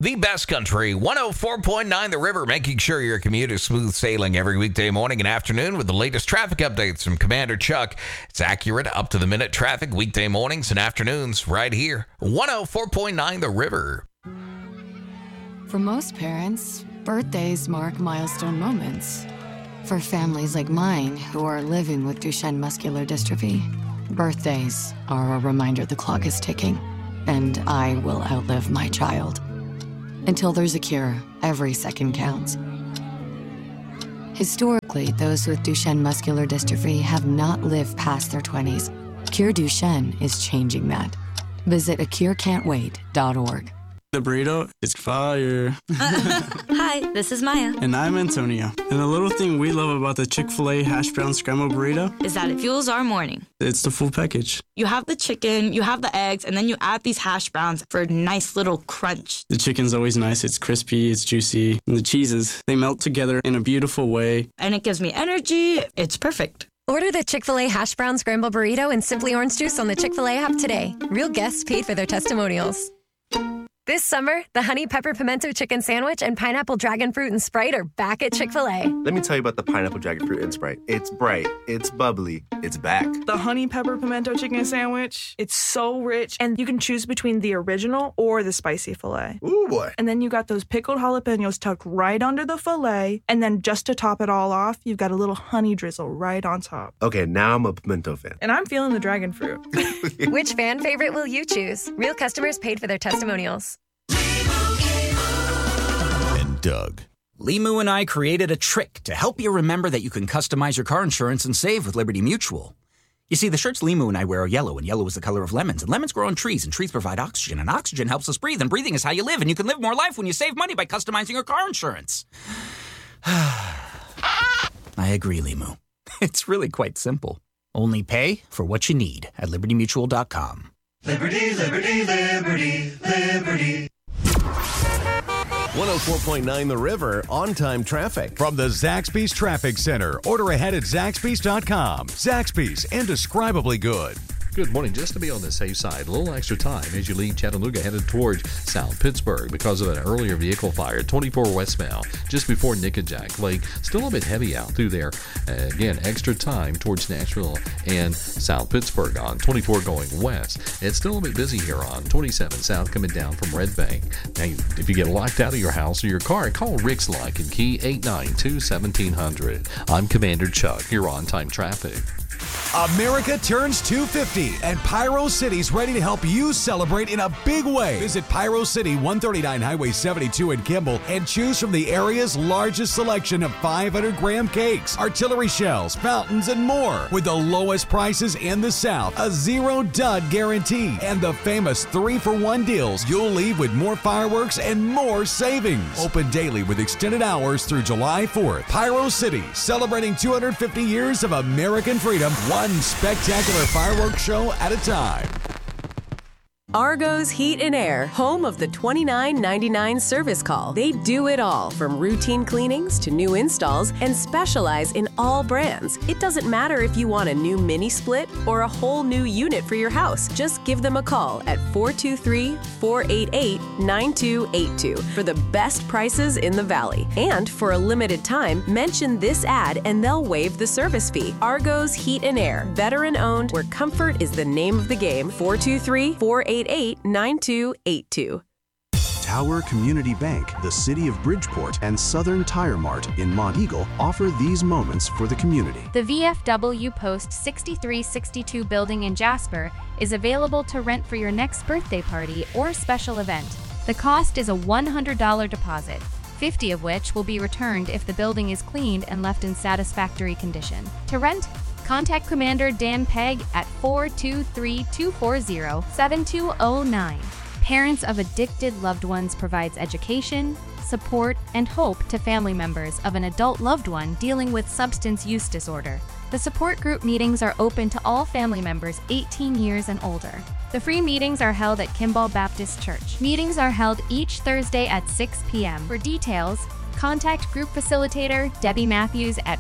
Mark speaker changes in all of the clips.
Speaker 1: The best country, 104.9 The River, making sure your commute is smooth sailing every weekday morning and afternoon with the latest traffic updates from Commander Chuck. It's accurate, up-to-the-minute traffic weekday mornings and afternoons right here, 104.9 The River.
Speaker 2: For most parents, birthdays mark milestone moments. For families like mine who are living with Duchenne muscular dystrophy, birthdays are a reminder the clock is ticking, and I will outlive my child. Until there's a cure, every second counts. Historically, those with Duchenne muscular dystrophy have not lived past their 20s. Cure Duchenne is changing that. Visit acurecan'twait.org.
Speaker 3: The burrito is fire.
Speaker 4: Hi, this is Maya.
Speaker 3: And I'm Antonio. And the little thing we love about the Chick-fil-A hash brown scrambled burrito
Speaker 4: is that it fuels our morning.
Speaker 3: It's the full package.
Speaker 4: You have the chicken, you have the eggs, and then you add these hash browns for a nice little crunch.
Speaker 3: The chicken's always nice. It's crispy, it's juicy. And the cheeses, they melt together in a beautiful way.
Speaker 4: And it gives me energy. It's perfect.
Speaker 5: Order the Chick-fil-A hash brown scrambled burrito and Simply Orange Juice on the Chick-fil-A app today. Real guests paid for their testimonials. This summer, the Honey Pepper Pimento Chicken Sandwich and Pineapple Dragon Fruit and Sprite are back at Chick-fil-A.
Speaker 6: Let me tell you about the Pineapple Dragon Fruit and Sprite. It's bright, it's bubbly, it's back.
Speaker 7: The Honey Pepper Pimento Chicken Sandwich, it's so rich, and you can choose between the original or the spicy filet.
Speaker 6: Ooh, boy.
Speaker 7: And then you got those pickled jalapenos tucked right under the filet, and then just to top it all off, you've got a little honey drizzle right on top.
Speaker 6: Okay, now I'm a pimento fan.
Speaker 7: And I'm feeling the dragon fruit.
Speaker 5: Which fan favorite will you choose? Real customers paid for their testimonials.
Speaker 8: And Doug.
Speaker 9: Limu and I created a trick to help you remember that you can customize your car insurance and save with Liberty Mutual. You see, the shirts Limu and I wear are yellow, and yellow is the color of lemons. And lemons grow on trees, and trees provide oxygen. And oxygen helps us breathe, and breathing is how you live. And you can live more life when you save money by customizing your car insurance. I agree, Limu. It's really quite simple. Only pay for what you need at LibertyMutual.com.
Speaker 10: Liberty, liberty, liberty, liberty.
Speaker 8: 104.9 The River, on-time traffic.
Speaker 11: From the Zaxby's Traffic Center. Order ahead at Zaxby's.com. Zaxby's, indescribably good.
Speaker 12: Good morning. Just to be on the safe side, a little extra time as you leave Chattanooga headed towards South Pittsburgh because of an earlier vehicle fire, 24 westbound, just before Nickajack Lake. Still a bit heavy out through there. Again, extra time towards Nashville and South Pittsburgh on 24 going west. It's still a bit busy here on 27 south coming down from Red Bank. Now, if you get locked out of your house or your car, call Rick's Lock and Key 892-1700. I'm Commander Chuck. You're on time traffic.
Speaker 11: America turns 250, and Pyro City's ready to help you celebrate in a big way. Visit Pyro City, 139 Highway 72 in Kimball, and choose from the area's largest selection of 500-gram cakes, artillery shells, fountains, and more. With the lowest prices in the South, a zero-dud guarantee, and the famous 3-for-1 deals, you'll leave with more fireworks and more savings. Open daily with extended hours through July 4th. Pyro City, celebrating 250 years of American freedom, one spectacular fireworks show at a time.
Speaker 13: Argo's Heat and Air, home of the $29.99 service call. They do it all, from routine cleanings to new installs, and specialize in all brands. It doesn't matter if you want a new mini split or a whole new unit for your house. Just give them a call at 423-488-9282 for the best prices in the Valley. And for a limited time, mention this ad and they'll waive the service fee. Argo's Heat and Air, veteran-owned, where comfort is the name of the game. 423-488-9282.
Speaker 14: Tower Community Bank, the City of Bridgeport, and Southern Tire Mart in Monteagle offer these moments for the community.
Speaker 15: The VFW Post 6362 building in Jasper is available to rent for your next birthday party or special event. The cost is a $100 deposit, $50 of which will be returned if the building is cleaned and left in satisfactory condition. To rent, contact Commander Dan Pegg at 423-240-7209. Parents of Addicted Loved Ones provides education, support, and hope to family members of an adult loved one dealing with substance use disorder. The support group meetings are open to all family members 18 years and older. The free meetings are held at Kimball Baptist Church. Meetings are held each Thursday at 6 p.m. For details, Contact Group Facilitator Debbie Matthews at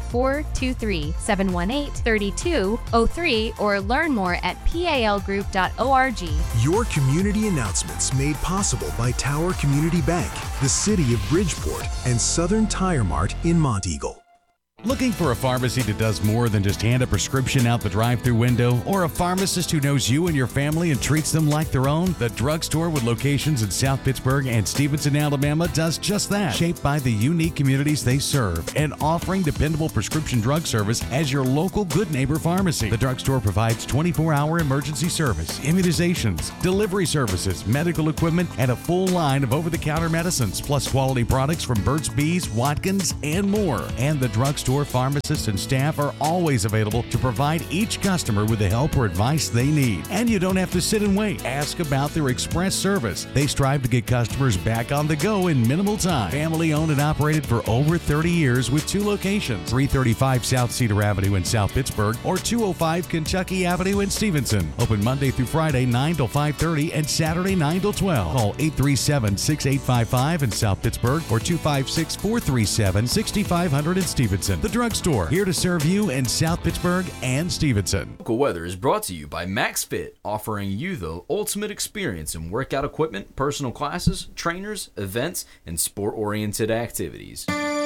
Speaker 15: 423-718-3203 or learn more at palgroup.org.
Speaker 16: Your community announcements made possible by Tower Community Bank, the City of Bridgeport, and Southern Tire Mart in Monteagle.
Speaker 11: Looking for a pharmacy that does more than just hand a prescription out the drive-thru window, or a pharmacist who knows you and your family and treats them like their own? The drugstore with locations in South Pittsburgh and Stevenson, Alabama does just that. Shaped by the unique communities they serve and offering dependable prescription drug service as your local good neighbor pharmacy. The drugstore provides 24-hour emergency service, immunizations, delivery services, medical equipment, and a full line of over-the-counter medicines, plus quality products from Burt's Bees, Watkins, and more. And the drugstore pharmacists and staff are always available to provide each customer with the help or advice they need. And you don't have to sit and wait. Ask about their express service. They strive to get customers back on the go in minimal time. Family owned and operated for over 30 years with 2 locations, 335 South Cedar Avenue in South Pittsburgh or 205 Kentucky Avenue in Stevenson. Open Monday through Friday 9 till 5:30 and Saturday 9 till 12. Call 837-6855 in South Pittsburgh or 256-437-6500 in Stevenson. The Drugstore, here to serve you in South Pittsburgh and Stevenson.
Speaker 17: Local weather is brought to you by Max Fit, offering you the ultimate experience in workout equipment, personal classes, trainers, events, and sport-oriented activities.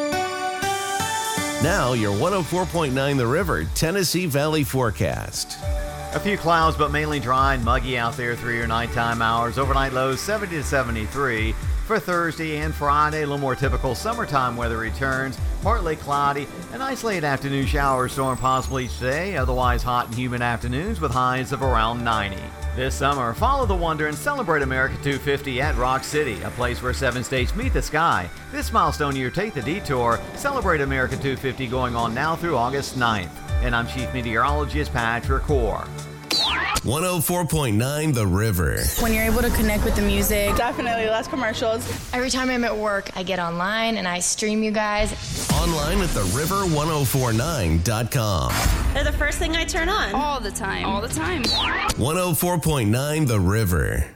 Speaker 8: Now your 104.9 The River Tennessee Valley forecast.
Speaker 18: A few clouds, but mainly dry and muggy out there through your nighttime hours. Overnight lows 70 to 73. For Thursday and Friday, a little more typical summertime weather returns. Partly cloudy, an isolated afternoon shower or storm possible each day. Otherwise hot and humid afternoons with highs of around 90. This summer, follow the wonder and celebrate America 250 at Rock City, a place where 7 states meet the sky. This milestone year, take the detour. Celebrate America 250 going on now through August 9th. And I'm Chief Meteorologist Patrick Hoare.
Speaker 8: 104.9 The River.
Speaker 19: When you're able to connect with the music.
Speaker 20: Definitely less commercials.
Speaker 21: Every time I'm at work, I get online and I stream you guys.
Speaker 8: Online at theriver1049.com.
Speaker 20: They're the first thing I turn on.
Speaker 22: All the time. All the time.
Speaker 8: 104.9 The River.